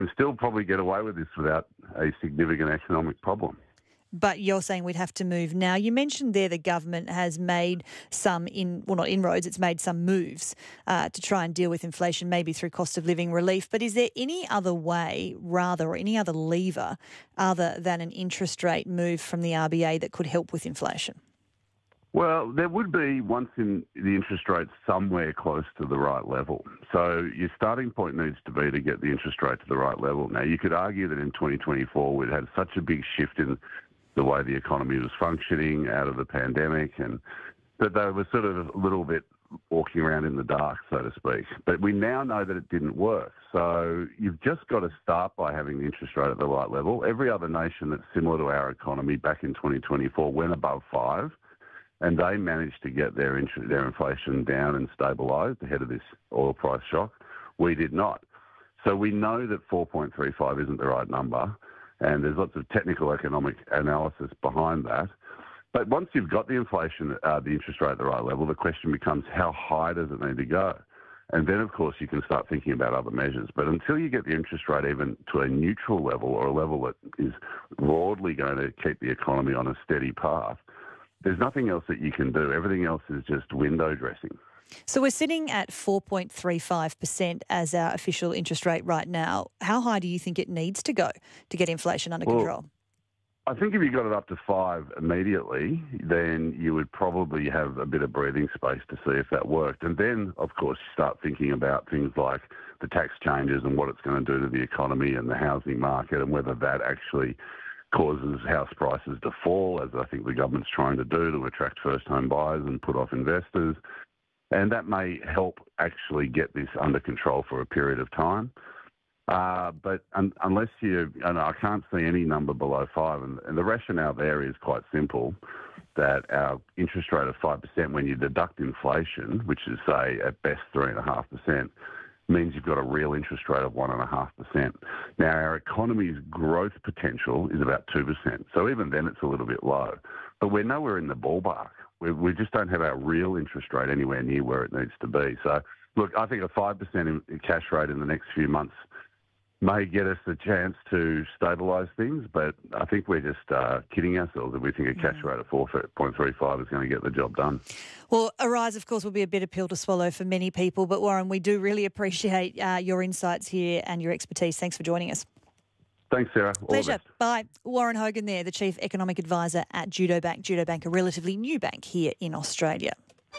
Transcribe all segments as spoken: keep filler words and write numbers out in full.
can still probably get away with this without a significant economic problem. But you're saying we'd have to move now. You mentioned there the government has made some, in well, not inroads, it's made some moves uh, to try and deal with inflation, maybe through cost of living relief. But is there any other way, rather, or any other lever other than an interest rate move from the R B A that could help with inflation? Well, there would be once in the interest rate somewhere close to the right level. So your starting point needs to be to get the interest rate to the right level. Now, you could argue that in twenty twenty-four we'd had such a big shift in the way the economy was functioning out of the pandemic, and that they were sort of a little bit walking around in the dark, so to speak. But we now know that it didn't work. So you've just got to start by having the interest rate at the right level. Every other nation that's similar to our economy back in twenty twenty-four went above five, and they managed to get their interest, their inflation down and stabilised ahead of this oil price shock. We did not. So we know that four point three five isn't the right number, and there's lots of technical economic analysis behind that. But once you've got the inflation, uh, the interest rate at the right level, the question becomes how high does it need to go? And then, of course, you can start thinking about other measures. But until you get the interest rate even to a neutral level, or a level that is broadly going to keep the economy on a steady path, there's nothing else that you can do. Everything else is just window dressing. So we're sitting at four point three five percent as our official interest rate right now. How high do you think it needs to go to get inflation under well, control? I think if you got it up to five immediately, then you would probably have a bit of breathing space to see if that worked. And then, of course, you start thinking about things like the tax changes and what it's going to do to the economy and the housing market, and whether that actually causes house prices to fall, as I think the government's trying to do to attract first-home buyers and put off investors. And that may help actually get this under control for a period of time. Uh, but un- unless you, and I can't see any number below five, and, and the rationale there is quite simple, that our interest rate of five percent, when you deduct inflation, which is, say, at best three point five percent, means you've got a real interest rate of one point five percent. Now, our economy's growth potential is about two percent, so even then it's a little bit low. But we're nowhere in the ballpark. We, we just don't have our real interest rate anywhere near where it needs to be. So, look, I think a five percent in, in cash rate in the next few months may get us a chance to stabilise things, but I think we're just uh, kidding ourselves if we think a cash rate of four point three five is going to get the job done. Well, a rise, of course, will be a bitter pill to swallow for many people, but Warren, we do really appreciate uh, your insights here and your expertise. Thanks for joining us. Thanks, Sarah. All Pleasure. the best. Bye. Warren Hogan there, the Chief Economic Advisor at Judo Bank. Judo Bank, a relatively new bank here in Australia.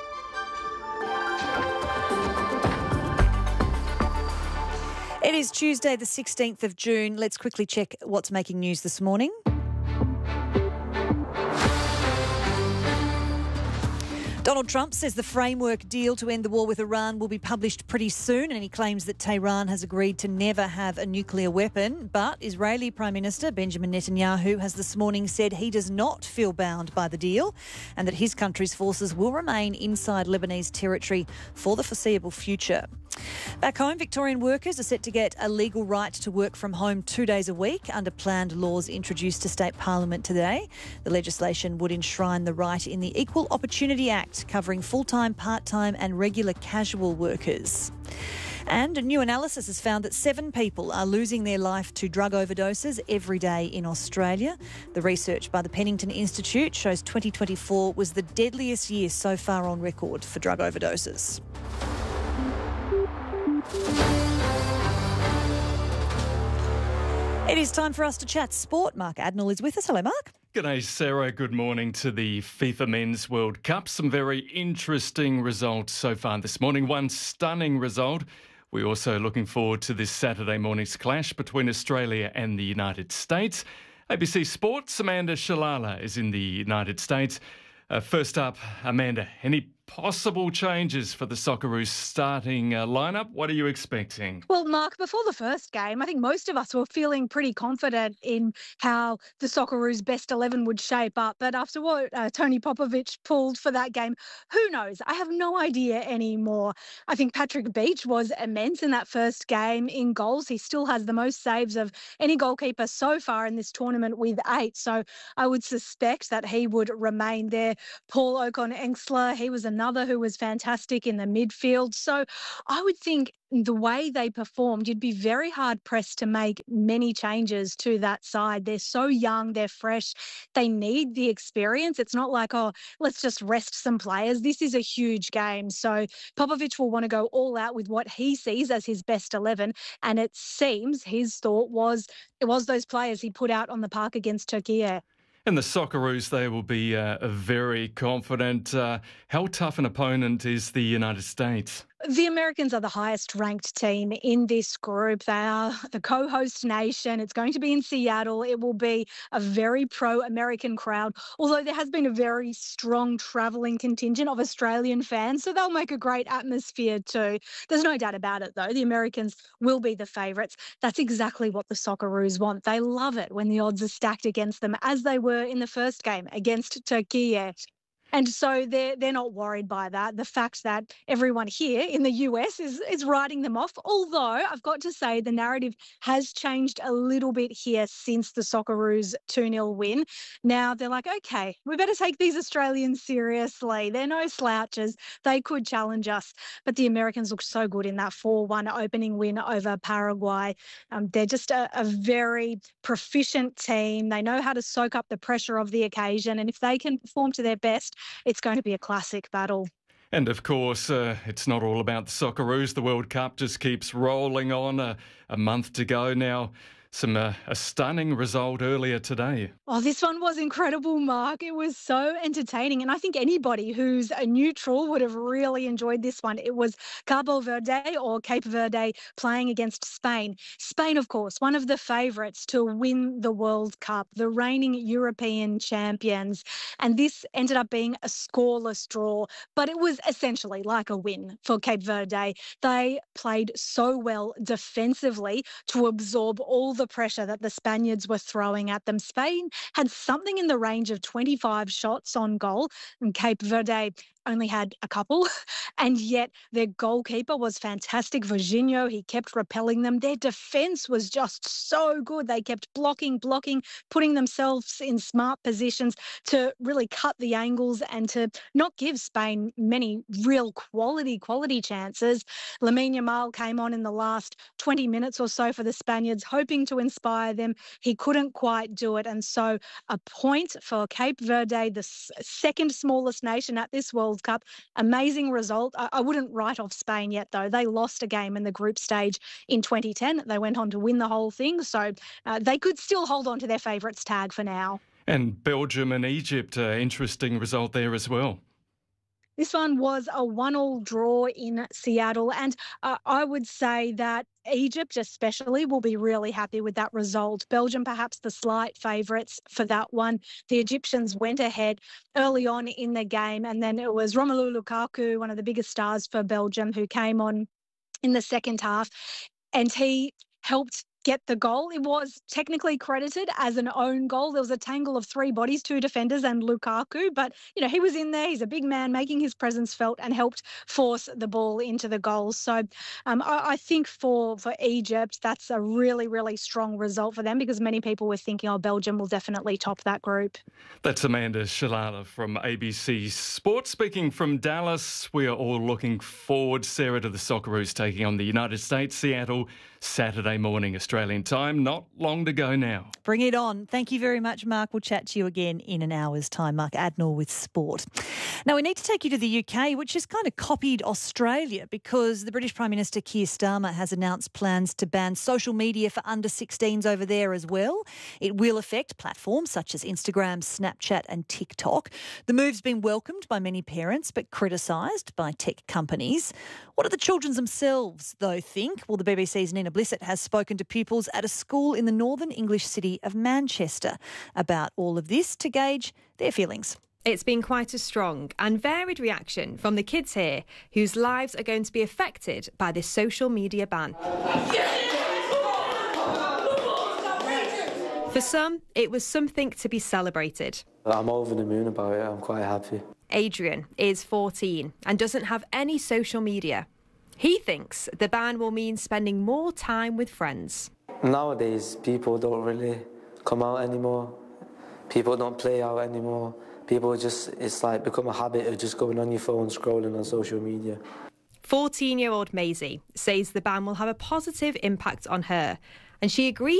It is Tuesday, the sixteenth of June. Let's quickly check what's making news this morning. Donald Trump says the framework deal to end the war with Iran will be published pretty soon, and he claims that Tehran has agreed to never have a nuclear weapon. But Israeli Prime Minister Benjamin Netanyahu has this morning said he does not feel bound by the deal and that his country's forces will remain inside Lebanese territory for the foreseeable future. Back home, Victorian workers are set to get a legal right to work from home two days a week under planned laws introduced to state parliament today. The legislation would enshrine the right in the Equal Opportunity Act, covering full-time, part-time and regular casual workers. And a new analysis has found that seven people are losing their life to drug overdoses every day in Australia. The research by the Pennington Institute shows twenty twenty-four was the deadliest year so far on record for drug overdoses. It is time for us to chat sport. Mark Adnall is with us. Hello, Mark. G'day, Sarah. Good morning to the FIFA Men's World Cup. Some very interesting results so far this morning. One stunning result. We're also looking forward to this Saturday morning's clash between Australia and the United States. A B C Sports, Amanda Shalala is in the United States. Uh, first up, Amanda, any possible changes for the Socceroos starting uh, lineup? What are you expecting? Well, Mark, before the first game, I think most of us were feeling pretty confident in how the Socceroos best eleven would shape up. But after what uh, Tony Popovich pulled for that game, who knows? I have no idea anymore. I think Patrick Beach was immense in that first game in goals. He still has the most saves of any goalkeeper so far in this tournament with eight. So I would suspect that he would remain there. Paul Ocon-Engsler, he was another another who was fantastic in the midfield. So I would think the way they performed, you'd be very hard pressed to make many changes to that side. They're so young, they're fresh, they need the experience. It's not like, oh, let's just rest some players. This is a huge game. So Popovic will want to go all out with what he sees as his best eleven. And it seems his thought was it was those players he put out on the park against Turkey. And the Socceroos, they will be uh, very confident. Uh, how tough an opponent is the United States? The Americans are the highest ranked team in this group. They are the co-host nation. It's going to be in Seattle. It will be a very pro-American crowd, although there has been a very strong travelling contingent of Australian fans, so they'll make a great atmosphere too. There's no doubt about it, though. The Americans will be the favourites. That's exactly what the Socceroos want. They love it when the odds are stacked against them, as they were in the first game against Turkey. And so they're, they're not worried by that. The fact that everyone here in the U S is, is writing them off, although I've got to say the narrative has changed a little bit here since the Socceroos two nil win. Now they're like, okay, we better take these Australians seriously. They're no slouches. They could challenge us. But the Americans look so good in that four one opening win over Paraguay. Um, they're just a, a very proficient team. They know how to soak up the pressure of the occasion. And if they can perform to their best, it's going to be a classic battle. And of course, uh, it's not all about the Socceroos. The World Cup just keeps rolling on. Uh, a month to go now. Some uh, a stunning result earlier today. Oh, this one was incredible, Mark. It was so entertaining. And I think anybody who's a neutral would have really enjoyed this one. It was Cabo Verde or Cape Verde playing against Spain. Spain, of course, one of the favourites to win the World Cup, the reigning European champions. And this ended up being a scoreless draw, but it was essentially like a win for Cape Verde. They played so well defensively to absorb all the the pressure that the Spaniards were throwing at them. Spain had something in the range of twenty-five shots on goal, and Cape Verde only had a couple, and yet their goalkeeper was fantastic. Virginio, he kept repelling them. Their defence was just so good. They kept blocking, blocking, putting themselves in smart positions to really cut the angles and to not give Spain many real quality, quality chances. Lamine Yamal came on in the last twenty minutes or so for the Spaniards, hoping to inspire them. He couldn't quite do it, and so a point for Cape Verde, the second smallest nation at this World Cup. Amazing result. I, I wouldn't write off Spain yet, though. They lost a game in the group stage in twenty ten. They went on to win the whole thing, so uh, they could still hold on to their favourites tag for now. And Belgium and Egypt, uh, interesting result there as well. This one was a one-all draw in Seattle, and uh, I would say that Egypt especially will be really happy with that result. Belgium perhaps the slight favourites for that one. The Egyptians went ahead early on in the game, and then it was Romelu Lukaku, one of the biggest stars for Belgium, who came on in the second half, and he helped get the goal. It was technically credited as an own goal. There was a tangle of three bodies, two defenders and Lukaku, but you know, he was in there. He's a big man making his presence felt and helped force the ball into the goal. So um, I, I think for, for Egypt, that's a really, really strong result for them, because many people were thinking, oh, Belgium will definitely top that group. That's Amanda Shalala from A B C Sports. Speaking from Dallas, we are all looking forward, Sarah, to the Socceroos taking on the United States, Seattle, Saturday morning Australian time. Not long to go now. Bring it on. Thank you very much, Mark. We'll chat to you again in an hour's time. Mark Adnall with Sport. Now, we need to take you to the U K, which has kind of copied Australia, because the British Prime Minister Keir Starmer has announced plans to ban social media for under sixteens over there as well. It will affect platforms such as Instagram, Snapchat and TikTok. The move's been welcomed by many parents but criticised by tech companies. What do the children themselves, though, think? Well, the B B C's Nina Blissett has spoken to pupils at a school in the northern English city of Manchester about all of this to gauge their feelings. It's been quite a strong and varied reaction from the kids here, whose lives are going to be affected by this social media ban. For some, it was something to be celebrated. I'm over the moon about it. I'm quite happy. Adrian is fourteen and doesn't have any social media. He thinks the ban will mean spending more time with friends. Nowadays, people don't really come out anymore. People don't play out anymore. People just, it's like become a habit of just going on your phone, scrolling on social media. fourteen-year-old Maisie says the ban will have a positive impact on her, and she agrees